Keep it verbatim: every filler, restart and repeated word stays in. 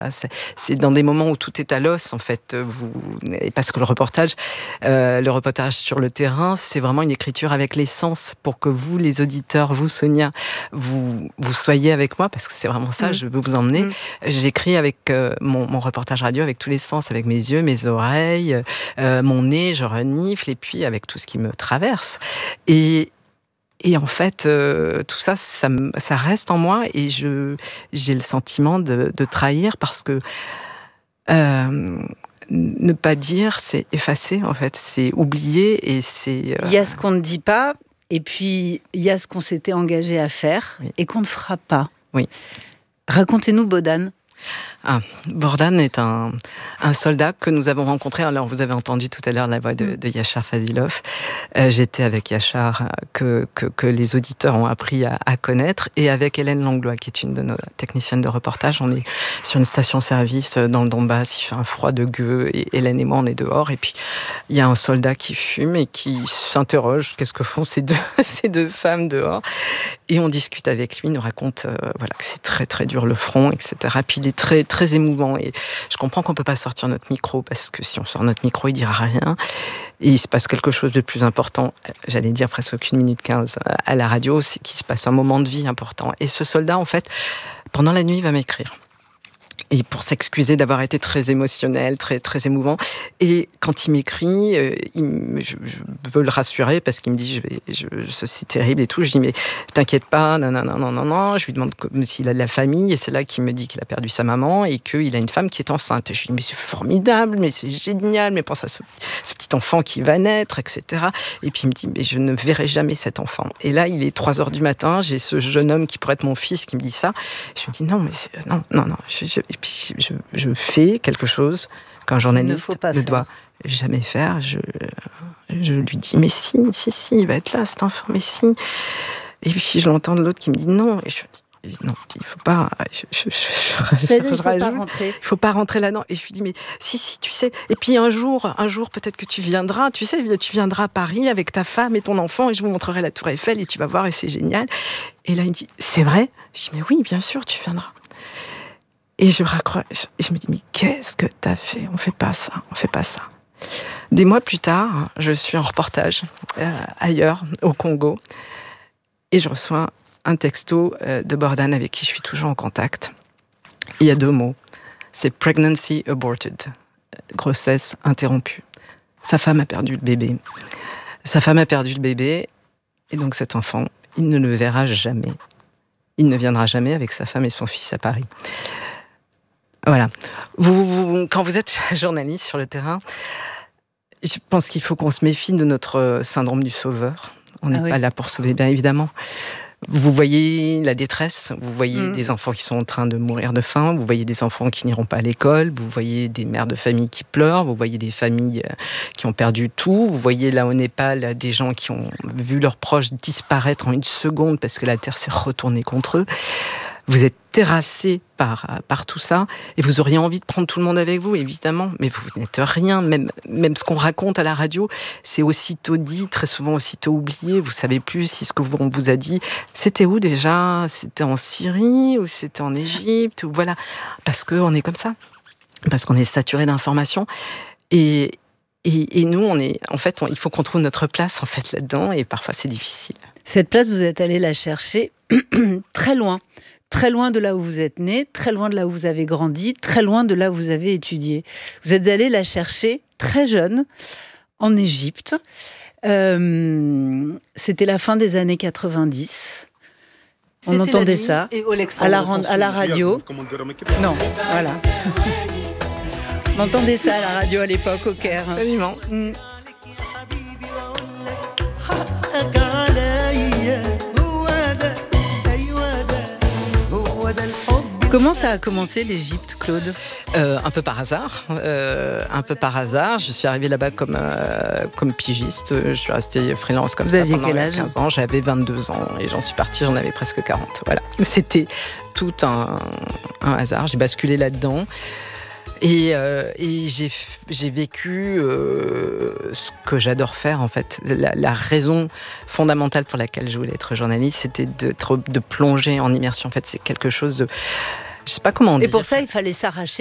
C'est, c'est dans des moments où tout est à l'os, en fait. Vous, et parce que le reportage, euh, le reportage sur le terrain, c'est vraiment une écriture avec les sens pour que vous, les auditeurs, vous, Sonia, vous, vous soyez avec moi, parce que c'est vraiment ça, mmh. je veux vous emmener. Mmh. J'écris avec euh, mon, mon reportage radio avec tous les sens, avec mes yeux, mes oreilles, euh, mon nez, je renifle, et puis avec tout ce qui me traverse. Et Et en fait, euh, tout ça, ça, ça reste en moi et je, j'ai le sentiment de, de trahir parce que euh, ne pas dire, c'est effacer, en fait. C'est oublier et c'est... Euh... Il y a ce qu'on ne dit pas et puis il y a ce qu'on s'était engagé à faire oui. et qu'on ne fera pas. Oui. Racontez-nous, Bohdan. Ah, Bohdan est un, un soldat que nous avons rencontré. Alors, vous avez entendu tout à l'heure la voix de, de Yachar Fazilov. Euh, j'étais avec Yachar, que, que, que les auditeurs ont appris à, à connaître, et avec Hélène Langlois, qui est une de nos techniciennes de reportage. On est sur une station-service dans le Donbass, il fait un froid de gueux, et Hélène et moi, on est dehors. Et puis, il y a un soldat qui fume et qui s'interroge. Qu'est-ce que font ces deux, ces deux femmes dehors? Et on discute avec lui, il nous raconte euh, voilà, que c'est très, très dur le front, et cetera. Puis il est très, très émouvant. Et je comprends qu'on ne peut pas sortir notre micro, parce que si on sort notre micro, il ne dira rien. Et il se passe quelque chose de plus important, j'allais dire presque qu'une minute quinze à la radio, c'est qu'il se passe un moment de vie important. Et ce soldat, en fait, pendant la nuit, il va m'écrire. Et pour s'excuser d'avoir été très émotionnel, très, très émouvant. Et quand il m'écrit, euh, il, je, je veux le rassurer parce qu'il me dit je vais, je, c'est terrible et tout. Je dis mais t'inquiète pas, non, non, non, non, non, non. Je lui demande comme s'il a de la famille et c'est là qu'il me dit qu'il a perdu sa maman et qu'il a une femme qui est enceinte. Et je lui dis mais c'est formidable, mais c'est génial, mais pense à ce, ce petit enfant qui va naître, et cetera. Et puis il me dit mais je ne verrai jamais cet enfant. Et là il est trois heures du matin, j'ai ce jeune homme qui pourrait être mon fils qui me dit ça. Je me dis non, mais non, non, non. Je, je, Puis je, je fais quelque chose qu'un journaliste ne, ne doit jamais faire. Je, je lui dis, mais si, si, si, il va être là, cet enfant, mais si. Et puis je l'entends de l'autre qui me dit non. Et je dis, non, il ne faut pas. Je, je, je, je, je, je, je rajoute, il ne faut pas rentrer là-dedans. Et je lui dis, mais si, si, tu sais. Et puis un jour, un jour, peut-être que tu viendras, tu sais, tu viendras à Paris avec ta femme et ton enfant et je vous montrerai la Tour Eiffel et tu vas voir et c'est génial. Et là, il me dit, c'est vrai? Je dis, mais oui, bien sûr, tu viendras. Et je raccroche, et je me dis, mais qu'est-ce que t'as fait? On fait pas ça, on fait pas ça. Des mois plus tard, je suis en reportage euh, ailleurs, au Congo, et je reçois un texto euh, de Bohdan avec qui je suis toujours en contact. Il y a deux mots, c'est « pregnancy aborted », grossesse interrompue. Sa femme a perdu le bébé. Sa femme a perdu le bébé, et donc cet enfant, il ne le verra jamais. Il ne viendra jamais avec sa femme et son fils à Paris. Voilà. Vous, vous, quand vous êtes journaliste sur le terrain, je pense qu'il faut qu'on se méfie de notre syndrome du sauveur. On n'est ah oui. pas là pour sauver, bien évidemment. Vous voyez la détresse, vous voyez mmh. des enfants qui sont en train de mourir de faim, vous voyez des enfants qui n'iront pas à l'école, vous voyez des mères de famille qui pleurent, vous voyez des familles qui ont perdu tout, vous voyez là au Népal des gens qui ont vu leurs proches disparaître en une seconde parce que la terre s'est retournée contre eux. Vous êtes terrassé par, par tout ça et vous auriez envie de prendre tout le monde avec vous, évidemment, mais vous n'êtes rien. Même, même ce qu'on raconte à la radio, c'est aussitôt dit, très souvent aussitôt oublié. Vous savez plus si ce que vous, on vous a dit, c'était où déjà? C'était en Syrie ou c'était en Égypte ou voilà, parce qu'on est comme ça, parce qu'on est saturé d'informations et, et, et nous, on est, en fait, on, il faut qu'on trouve notre place en fait là-dedans et parfois c'est difficile. Cette place, vous êtes allé la chercher très loin. Très loin de là où vous êtes né, très loin de là où vous avez grandi, très loin de là où vous avez étudié. Vous êtes allé la chercher très jeune, en Égypte. Euh, c'était la fin des années quatre-vingt-dix. On c'était entendait ça à la, à la radio. Non, voilà. On entendait ça à la radio à l'époque au Caire. Absolument. Mm. Comment ça a commencé l'Égypte, Claude ? euh, Un peu par hasard. Euh, un peu par hasard. Je suis arrivée là-bas comme, euh, comme pigiste. Je suis restée freelance comme Vous ça aviez pendant quel âge ? quinze ans. J'avais vingt-deux ans et j'en suis partie, j'en avais presque quarante. Voilà. C'était tout un, un hasard. J'ai basculé là-dedans. Et, euh, et j'ai, j'ai vécu euh, ce que j'adore faire, en fait. La, la raison fondamentale pour laquelle je voulais être journaliste, c'était de, de plonger en immersion. En fait, c'est quelque chose de... je sais pas comment on dit. Et pour ça, il fallait s'arracher